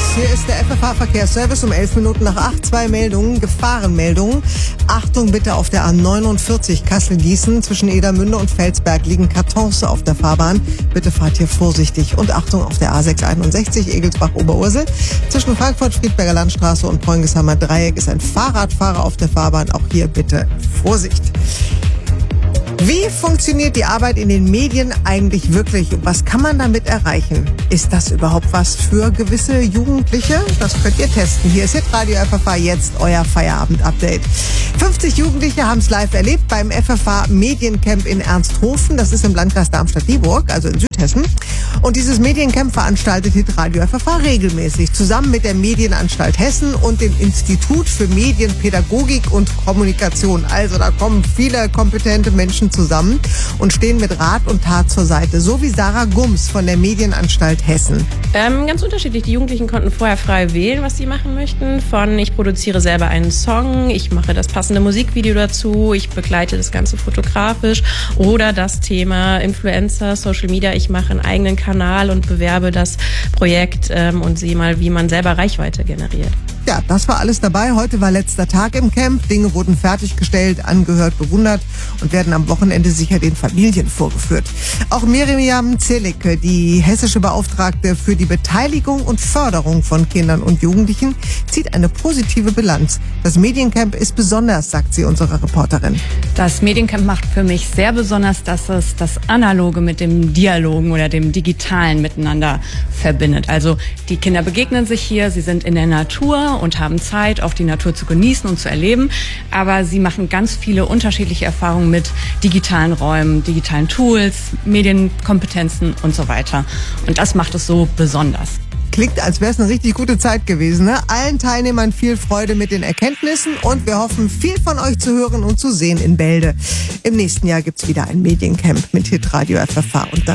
Hier ist der FFH-Verkehrsservice um 11 Minuten nach 8. 2 Meldungen, Gefahrenmeldungen. Achtung bitte auf der A49 Kassel-Gießen. Zwischen Edermünde und Felsberg liegen Kartons auf der Fahrbahn. Bitte fahrt hier vorsichtig. Und Achtung auf der A661 Egelsbach-Oberursel. Zwischen Frankfurt-Friedberger Landstraße und Preungesheimer Dreieck ist ein Fahrradfahrer auf der Fahrbahn. Auch hier bitte Vorsicht. Wie funktioniert die Arbeit in den Medien eigentlich wirklich und was kann man damit erreichen? Ist das überhaupt was für gewisse Jugendliche? Das könnt ihr testen. Hier ist Radio FFH jetzt, euer Feierabend-Update. 50 Jugendliche haben es live erlebt beim FFH Mediencamp in Ernsthofen. Das ist im Landkreis Darmstadt-Dieburg, also in Südhessen. Und dieses Mediencamp veranstaltet Radio FFH regelmäßig zusammen mit der Medienanstalt Hessen und dem Institut für Medienpädagogik und Kommunikation. Also da kommen viele kompetente Menschen zusammen und stehen mit Rat und Tat zur Seite. So wie Sarah Gums von der Medienanstalt Hessen. Ganz unterschiedlich. Die Jugendlichen konnten vorher frei wählen, was sie machen möchten. Von ich produziere selber einen Song, ich mache das passende Musikvideo dazu, ich begleite das Ganze fotografisch oder das Thema Influencer, Social Media, ich mache einen eigenen Kanal und bewerbe das Projekt und sehe mal, wie man selber Reichweite generiert. Ja, das war alles dabei. Heute war letzter Tag im Camp. Dinge wurden fertiggestellt, angehört, bewundert und werden am Wochenende sicher den Familien vorgeführt. Auch Miriam Zelicke, die hessische Beauftragte für die Beteiligung und Förderung von Kindern und Jugendlichen, zieht eine positive Bilanz. Das Mediencamp ist besonders, sagt sie unserer Reporterin. Das Mediencamp macht für mich sehr besonders, dass es das Analoge mit dem Dialogen oder dem Digitalen miteinander verbindet. Also die Kinder begegnen sich hier, sie sind in der Natur und haben Zeit, auch die Natur zu genießen und zu erleben. Aber sie machen ganz viele unterschiedliche Erfahrungen mit digitalen Räumen, digitalen Tools, Medienkompetenzen und so weiter. Und das macht es so besonders. Klingt, als wäre es eine richtig gute Zeit gewesen, ne? Allen Teilnehmern viel Freude mit den Erkenntnissen und wir hoffen, viel von euch zu hören und zu sehen in Bälde. Im nächsten Jahr gibt's wieder ein Mediencamp mit Hitradio FFH und dann